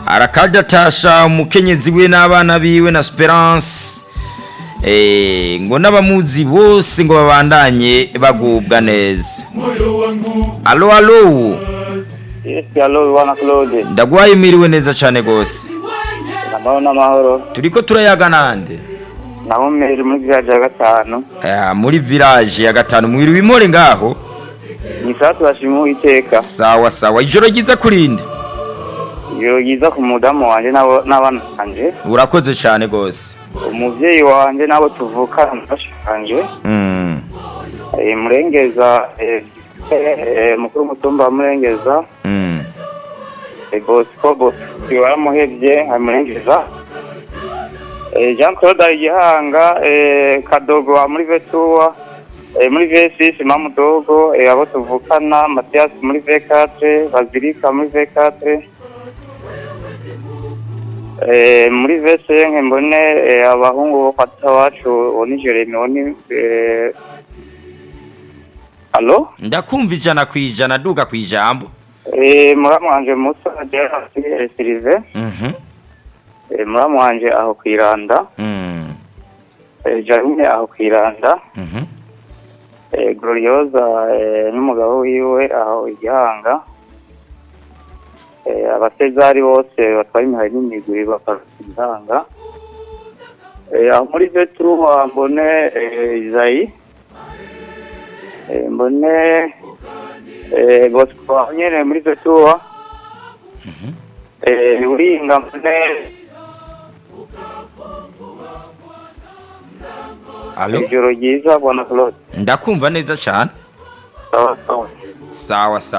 arakadatasha umukenyezi we n'abana biwe na Esperance ngo n'abamuzi bose ngo babandanye bagubwa neza. Allo allo. Yes, allo wana Claude. Ndagwaye miriwe neza cyane gose. Namahoro. Turiko turayaga nande? Naho meri muri village ya gatanu. Muri village ya gatanu mwiriwe imore ngaho. Ni satu bashimu iteka. Sawa sawa. Ijoro giza kurinde. Ijoro giza ku mudamu wanje n'abana banje. Urakoze cyane gose. Umuvyeyi wanje nabo tuvukana mfashanje. Murengeza mukuru mutumba murengeza. Bosco waramuhevye amurengeza. Jean Claude Igihanga Kadogo muri Vetua muri V6 Mamudogo abo tuvukana Mathias muri V4 Bazilika muri V4 muri V5 mbone abahungu bafata wacu oni Jeremy oni Allo ndakumva ijana kwijana duga kwijambo muramwanje Musa Gerard Sylvain muramwanje aho kwiranda Jarumye aho kwiranda Gloriosa n'umugabo wiwe aho Igihanga abasezari bose batwara imihari n'imigwi bakarusanga aho muri Vetru mbone Isayi mbone Bosco nyene muri Vetru uringa mbone Allo ijoro ryiza bwana Claude ndakumva neza cyane sawa sawa sawa sawa